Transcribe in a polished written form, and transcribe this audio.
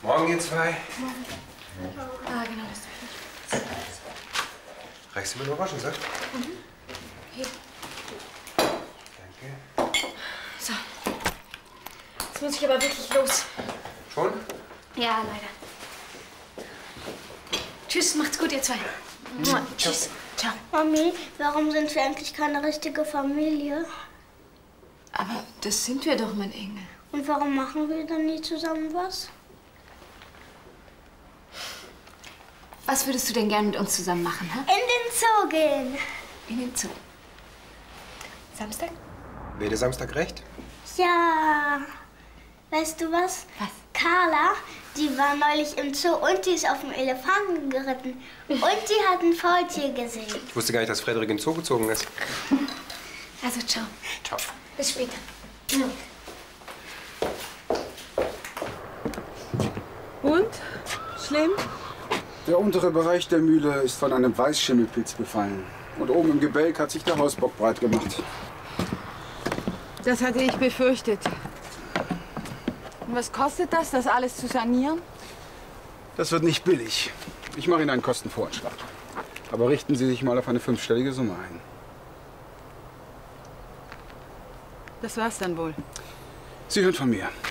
Morgen, ihr zwei. Morgen. Ah, genau, das. Reichst du mir noch Orangensaft? Mhm. Hier. Danke. So. Jetzt muss ich aber wirklich los. Schon? Ja, leider. Tschüss, macht's gut, ihr zwei. Tschüss. Ciao. Mami, warum sind wir eigentlich keine richtige Familie? Aber das sind wir doch, mein Engel. Und warum machen wir dann nie zusammen was? Was würdest du denn gern mit uns zusammen machen, hä? In den Zoo gehen. In den Zoo. Samstag? Wäre dir Samstag recht? Ja. Weißt du was? Was? Carla, die war neulich im Zoo und die ist auf dem Elefanten geritten. Und die hat ein Faultier gesehen. Ich wusste gar nicht, dass Frederik in den Zoo gezogen ist. Also, ciao. Ciao. Bis später. Und? Schlimm? Der untere Bereich der Mühle ist von einem Weißschimmelpilz befallen. Und oben im Gebälk hat sich der Hausbock breit gemacht. Das hatte ich befürchtet. Und was kostet das alles zu sanieren? Das wird nicht billig. Ich mache Ihnen einen Kostenvoranschlag. Aber richten Sie sich mal auf eine 5-stellige Summe ein. Das war's dann wohl. Sie hören von mir.